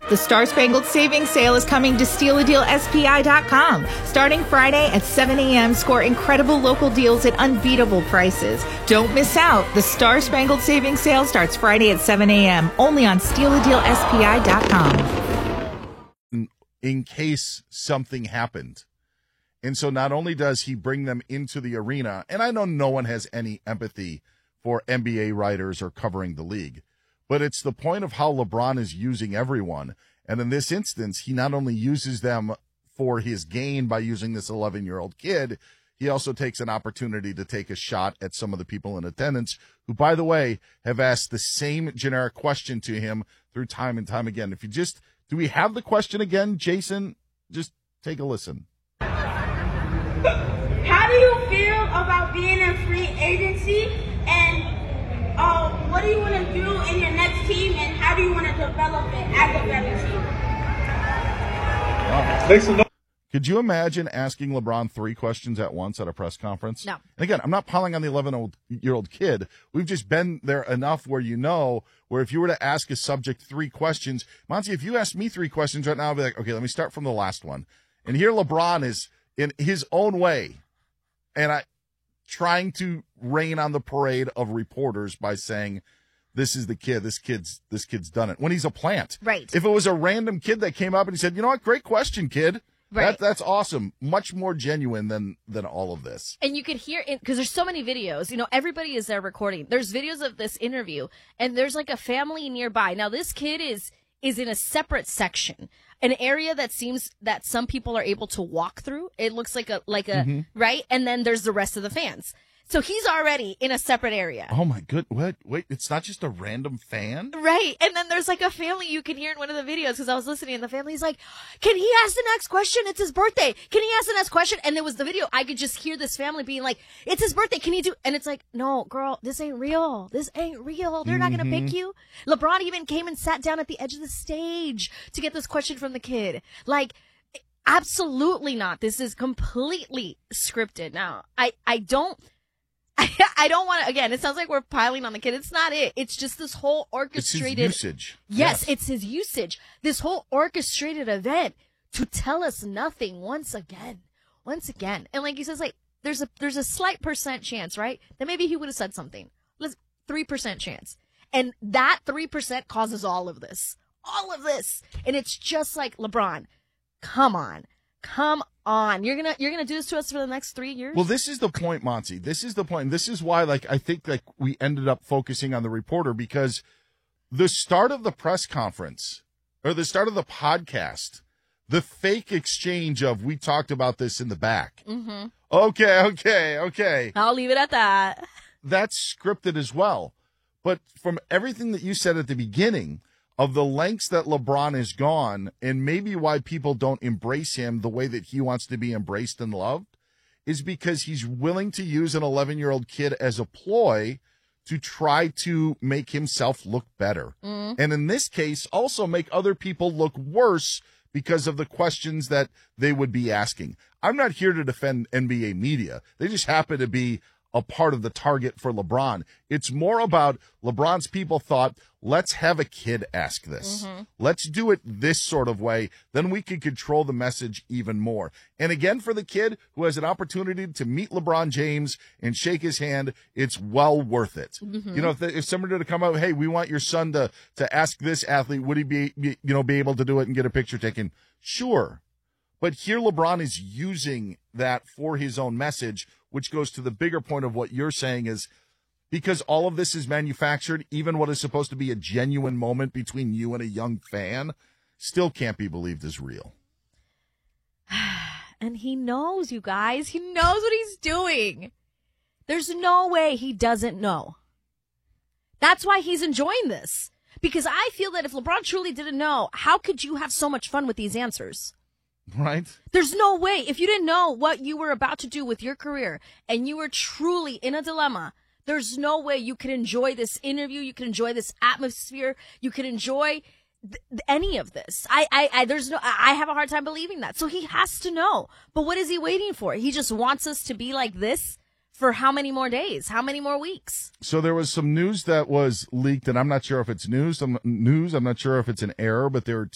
The Star Spangled Savings Sale is coming to StealADealSPI.com. Starting Friday at 7 a.m., score incredible local deals at unbeatable prices. Don't miss out. The Star Spangled Savings Sale starts Friday at 7 a.m., only on StealADealSPI.com. In case something happened. And so not only does he bring them into the arena, and I know no one has any empathy for NBA writers or covering the league, but it's the point of how LeBron is using everyone. And in this instance, he not only uses them for his gain by using this 11-year-old kid, he also takes an opportunity to take a shot at some of the people in attendance who, by the way, have asked the same generic question to him through time and time again. Do we have the question again, Jason? Just take a listen. How do you feel about being in free agency, and what do you want to do in your next team, and how do you want to develop it as a veteran team? Could you imagine asking LeBron 3 questions at once at a press conference? No. And again, I'm not piling on the 11-year-old kid. We've just been there enough where where if you were to ask a subject 3 questions, Monty, if you asked me 3 questions right now, I'd be like, okay, let me start from the last one. And here LeBron is in his own way, and trying to rain on the parade of reporters by saying, this is the kid, this kid's done it, when he's a plant. Right. If it was a random kid that came up and he said, you know what, great question, kid. Right. That's awesome. Much more genuine than all of this. And you could hear it because there's so many videos. Everybody is there recording. There's videos of this interview, and there's like a family nearby. Now, this kid is in a separate section, an area that seems that some people are able to walk through. It looks like a right, and then there's the rest of the fans. So he's already in a separate area. Oh my good! What? Wait, it's not just a random fan, right? And then there's like a family you can hear in one of the videos because I was listening, and the family's like, "Can he ask the next question? It's his birthday. Can he ask the next question?" And there was the video. I could just hear this family being like, "It's his birthday. Can he do?" And it's like, "No, girl, this ain't real. This ain't real. They're not gonna pick you." LeBron even came and sat down at the edge of the stage to get this question from the kid. Like, absolutely not. This is completely scripted. Now, I don't want to, again, it sounds like we're piling on the kid. It's not it. It's just this whole orchestrated. It's his usage. Yes, it's his usage. This whole orchestrated event to tell us nothing once again. And like he says, like, there's a slight % chance, right? That maybe he would have said something. 3% chance. And that 3% causes all of this. And it's just like, LeBron, come on. You're gonna do this to us for the next 3 years? Well, this is the point, Monty. This is the point. This is why, I think, we ended up focusing on the reporter, because the start of the press conference or the start of the podcast, the fake exchange of, we talked about this in the back. Mm-hmm. Okay. I'll leave it at that. That's scripted as well. But from everything that you said at the beginning, of the lengths that LeBron has gone, and maybe why people don't embrace him the way that he wants to be embraced and loved, is because he's willing to use an 11-year-old kid as a ploy to try to make himself look better. And in this case, also make other people look worse because of the questions that they would be asking. I'm not here to defend NBA media. They just happen to be a part of the target for LeBron. It's more about LeBron's people thought, let's have a kid ask this. Let's do it this sort of way. Then we can control the message even more. And again, for the kid who has an opportunity to meet LeBron James and shake his hand, it's well worth it. If somebody were to come out, hey, we want your son to ask this athlete, would he be able to do it and get a picture taken? Sure. But here LeBron is using that for his own message, which goes to the bigger point of what you're saying is, because all of this is manufactured, even what is supposed to be a genuine moment between you and a young fan still can't be believed as real. And he knows, you guys. He knows what he's doing. There's no way he doesn't know. That's why he's enjoying this. Because I feel that if LeBron truly didn't know, how could you have so much fun with these answers? Right? There's no way. If you didn't know what you were about to do with your career and you were truly in a dilemma, there's no way you could enjoy this interview. You could enjoy this atmosphere. You could enjoy any of this. I have a hard time believing that. So he has to know. But what is he waiting for? He just wants us to be like this for how many more days? How many more weeks? So there was some news that was leaked, and I'm not sure if it's news. I'm not sure if it's an error, but there were